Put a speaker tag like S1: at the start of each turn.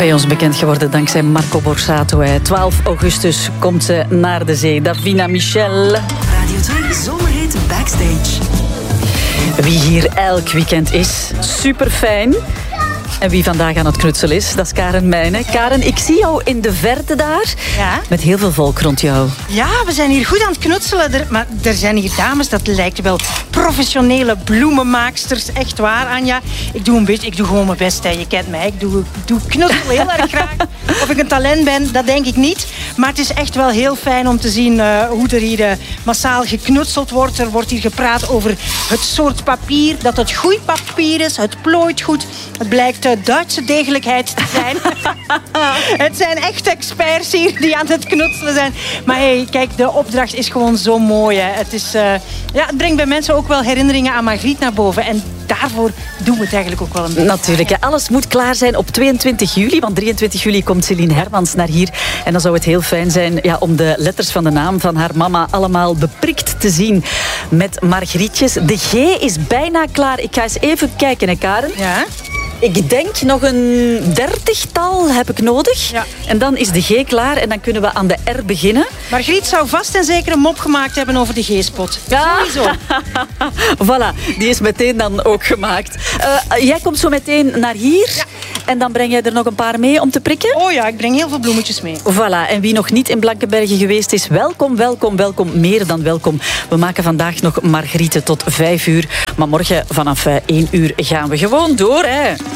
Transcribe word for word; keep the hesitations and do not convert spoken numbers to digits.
S1: Bij ons bekend geworden dankzij Marco Borsato. twaalf augustus komt ze naar de zee. Davina Michel.
S2: Radio twee Zomerhit Backstage.
S1: Wie hier elk weekend is, super fijn. En wie vandaag aan het knutselen is, dat is Karen Meijnen. Karen, ik zie jou in de verte daar.
S3: Ja?
S1: Met heel veel volk rond jou.
S3: Ja, we zijn hier goed aan het knutselen. Er, maar er zijn hier dames, dat lijkt wel professionele bloemenmaaksters. Echt waar, Anja. Ik doe een beetje, ik doe gewoon mijn best. Hè. Je kent mij, ik doe, ik doe knutselen heel erg graag. Of ik een talent ben, dat denk ik niet. Maar het is echt wel heel fijn om te zien uh, hoe er hier uh, massaal geknutseld wordt. Er wordt hier gepraat over het soort papier, dat het goed papier is. Het plooit goed. Het blijkt uh, Duitse degelijkheid te zijn. Het zijn echt experts hier die aan het knutselen zijn. Maar hey, kijk, de opdracht is gewoon zo mooi. Hè. Het, is, uh, ja, het brengt bij mensen ook wel herinneringen aan Margriet naar boven. En daarvoor doen we het eigenlijk ook wel een beetje.
S1: Natuurlijk, ja, alles moet klaar zijn op tweeëntwintig juli. Want drieëntwintig juli komt Celine Hermans naar hier. En dan zou het heel fijn zijn ja, om de letters van de naam van haar mama allemaal beprikt te zien met Margrietjes. De G is bijna klaar. Ik ga eens even kijken, hè, Karen.
S3: Ja?
S1: Ik denk nog een dertigtal heb ik nodig.
S3: Ja.
S1: En dan is de G klaar en dan kunnen we aan de R beginnen.
S3: Margriet zou vast en zeker een mop gemaakt hebben over de G-spot.
S1: Ja.
S3: Sowieso.
S1: Voilà, die is meteen dan ook gemaakt. Uh, jij komt zo meteen naar hier.
S3: Ja.
S1: En dan breng jij er nog een paar mee om te prikken?
S3: Oh ja, ik breng heel veel bloemetjes mee.
S1: Voilà, en wie nog niet in Blankenberge geweest is, welkom, welkom, welkom, meer dan welkom. We maken vandaag nog Margrieten tot vijf uur. Maar morgen vanaf één uur gaan we gewoon door, hè.